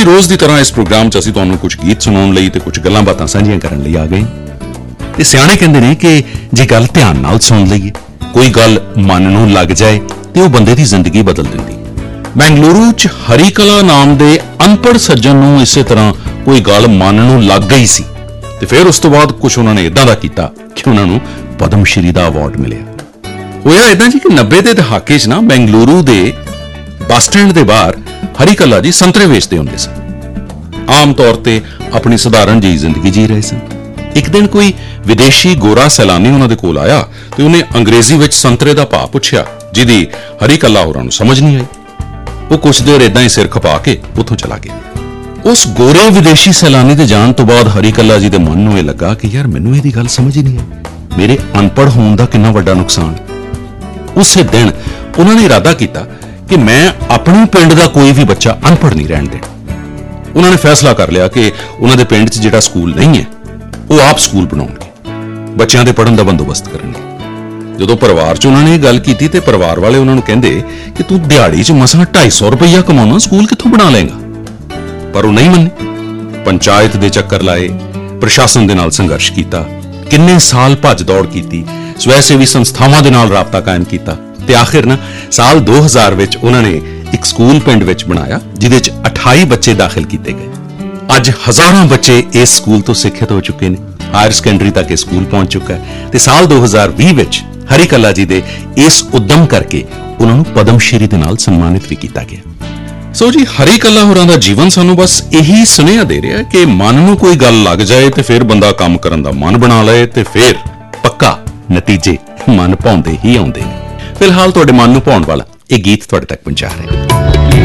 भी रोज़ की तरह इस प्रोग्राम 'ਚ ਅਸੀਂ ਤੁਹਾਨੂੰ ਕੁਝ ਗੀਤ ਸੁਣਾਉਣ ਲਈ ਤੇ ਕੁਝ ਗੱਲਾਂ ਬਾਤਾਂ ਸਾਂਝੀਆਂ ਕਰਨ ਲਈ ਆ ਗਏ ਤੇ ਸਿਆਣੇ ਕਹਿੰਦੇ ਨੇ ਕਿ ਜੇ ਗੱਲ ਧਿਆਨ ਨਾਲ ਸੁਣ ਲਈਏ ਕੋਈ ਗੱਲ ਮਨ ਨੂੰ ਲੱਗ ਜਾਏ ਤੇ ਉਹ ਬੰਦੇ ਦੀ ਜ਼ਿੰਦਗੀ ਬਦਲ ਦਿੰਦੀ। ਬੈਂਗਲੁਰੂ 'ਚ ਹਰੀ ਕਲਾ ਨਾਮ ਦੇ ਅਨਪੜ੍ਹ ਸੱਜਣ ਨੂੰ ਇਸੇ ਤਰ੍ਹਾਂ ਕੋਈ ਗੱਲ ਮਨ ਨੂੰ ਲੱਗ ਗਈ ਸੀ ਤੇ ਫਿਰ ਉਸ ਤੋਂ ਬਾਅਦ ਕੁਝ ਉਹਨਾਂ ਨੇ ਇਦਾਂ ਦਾ ਕੀਤਾ ਕਿ ਉਹਨਾਂ ਨੂੰ ਪਦਮ ਸ਼੍ਰੀ ਦਾ ਅਵਾਰਡ ਮਿਲਿਆ। ਹੋਇਆ ਇਦਾਂ ਜੀ ਕਿ 90 ਦੇ ਦਹਾਕੇ 'ਚ ਨਾ ਬੈਂਗਲੁਰੂ ਦੇ ਬੱਸ ਸਟੈਂਡ ਦੇ ਬਾਹਰ ਹਰੀ ਕਲਾ ਜੀ ਸੰਤਰੇ ਵੇਚਦੇ ਹੁੰਦੇ ਸਨ। ਆਮ ਤੌਰ ਤੇ ਆਪਣੀ ਸਧਾਰਨ ਜਿਹੀ ਜ਼ਿੰਦਗੀ ਜੀ ਰਹੇ ਸਨ। ਇੱਕ ਦਿਨ ਕੋਈ ਵਿਦੇਸ਼ੀ ਗੋਰਾ ਸੈਲਾਨੀ ਉਹਨਾਂ ਦੇ ਕੋਲ ਆਇਆ ਤੇ ਉਹਨੇ ਅੰਗਰੇਜ਼ੀ ਵਿੱਚ ਸੰਤਰੇ ਦਾ ਭਾਅ ਪੁੱਛਿਆ, ਜਿਹਦੀ ਹਰੀ ਕਲਾ ਹੋਰਾਂ ਨੂੰ ਸਮਝ ਨਹੀਂ ਆਈ। ਉਹ ਕੁਝ ਦੇਰ ਇਦਾਂ ਹੀ ਸਿਰ ਖਪਾ ਕੇ ਉੱਥੋਂ ਚਲਾ ਗਿਆ। ਉਸ ਗੋਰੇ ਵਿਦੇਸ਼ੀ ਸੈਲਾਨੀ ਦੇ ਜਾਣ ਤੋਂ ਬਾਅਦ ਹਰੀ ਕਲਾ ਜੀ ਦੇ ਮਨ ਨੂੰ ਇਹ ਲੱਗਾ ਕਿ ਯਾਰ ਮੈਨੂੰ ਇਹਦੀ ਗੱਲ ਸਮਝ ਹੀ ਨਹੀਂ ਆਈ, ਮੇਰੇ ਅਨਪੜ੍ਹ ਹੋਣ ਦਾ ਕਿੰਨਾ ਵੱਡਾ ਨੁਕਸਾਨ। ਉਸੇ ਦਿਨ ਉਹਨਾਂ ਨੇ ਇਰਾਦਾ ਕੀਤਾ ਕਿ ਮੈਂ ਆਪਣੇ ਪਿੰਡ ਦਾ ਕੋਈ ਵੀ ਬੱਚਾ ਅਨਪੜ੍ਹ ਨਹੀਂ ਰਹਿਣ ਦੇਣਾ। ਉਹਨਾਂ ਨੇ ਫੈਸਲਾ ਕਰ ਲਿਆ ਕਿ ਉਹਨਾਂ ਦੇ ਪਿੰਡ 'ਚ ਜਿਹੜਾ ਸਕੂਲ ਨਹੀਂ ਹੈ ਉਹ ਆਪ ਸਕੂਲ ਬਣਾਉਣਗੇ, ਬੱਚਿਆਂ ਦੇ ਪੜ੍ਹਨ ਦਾ ਬੰਦੋਬਸਤ ਕਰਨਗੇ। ਜਦੋਂ ਪਰਿਵਾਰ 'ਚ ਉਹਨਾਂ ਨੇ ਇਹ ਗੱਲ ਕੀਤੀ ਤੇ ਪਰਿਵਾਰ ਵਾਲੇ ਉਹਨਾਂ ਨੂੰ ਕਹਿੰਦੇ ਕਿ ਤੂੰ ਦਿਹਾੜੀ 'ਚ ਮਸਾਂ 250 ਰੁਪਈਆ ਕਮਾਉਣਾ, ਸਕੂਲ ਕਿੱਥੋਂ ਬਣਾ ਲਏਗਾ? ਪਰ ਉਹ ਨਹੀਂ ਮੰਨੇ। ਪੰਚਾਇਤ ਦੇ ਚੱਕਰ ਲਾਏ, ਪ੍ਰਸ਼ਾਸਨ ਦੇ ਨਾਲ ਸੰਘਰਸ਼ ਕੀਤਾ, ਕਿੰਨੇ ਸਾਲ ਭੱਜ ਦੌੜ ਕੀਤੀ, ਸਵੈ ਸੇਵੀ ਸੰਸਥਾਵਾਂ ਦੇ ਨਾਲ ਰਾਬਤਾ ਕਾਇਮ ਕੀਤਾ ਤੇ ਆਖਿਰ ਨਾ ਸਾਲ 2000 ਵਿੱਚ ਉਹਨਾਂ ਨੇ ਇੱਕ ਸਕੂਲ ਪਿੰਡ ਵਿੱਚ ਬਣਾਇਆ ਜਿਹਦੇ 'ਚ 28 ਬੱਚੇ ਦਾਖਲ ਕੀਤੇ ਗਏ। ਅੱਜ ਹਜ਼ਾਰਾਂ ਬੱਚੇ ਇਸ ਸਕੂਲ ਤੋਂ ਸਿੱਖਿਅਤ ਹੋ ਚੁੱਕੇ ਨੇ, ਹਾਇਰ ਸੈਕੰਡਰੀ ਤੱਕ ਇਹ ਸਕੂਲ ਪਹੁੰਚ ਚੁੱਕਾ ਹੈ ਤੇ ਸਾਲ 2020 ਵਿੱਚ ਹਰੀ ਕਲਾ ਜੀ ਦੇ ਇਸ ਉਦਮ ਕਰਕੇ ਉਹਨਾਂ ਨੂੰ ਪਦਮ ਸ਼੍ਰੀ ਦੇ ਨਾਲ ਸਨਮਾਨਿਤ ਵੀ ਕੀਤਾ ਗਿਆ। ਸੋ ਜੀ ਹਰੀ ਕਲਾ ਹੋਰਾਂ ਦਾ ਜੀਵਨ ਸਾਨੂੰ ਬਸ ਇਹੀ ਸੁਨੇਹਾ ਦੇ ਰਿਹਾ ਕਿ ਮਨ ਨੂੰ ਕੋਈ ਗੱਲ ਲੱਗ ਜਾਏ ਤੇ ਫਿਰ ਬੰਦਾ ਕੰਮ ਕਰਨ ਦਾ ਮਨ ਬਣਾ ਲਏ ਤੇ ਫਿਰ ਪੱਕਾ ਨਤੀਜੇ ਮਨ ਭਾਉਂਦੇ ਹੀ ਆਉਂਦੇ ਨੇ। ਫਿਲਹਾਲ ਤੁਹਾਡੇ ਮਨ ਨੂੰ ਭਾਉਣ ਵਾਲਾ ਇਹ ਗੀਤ ਤੁਹਾਡੇ ਤੱਕ ਪਹੁੰਚਾ ਰਿਹਾ।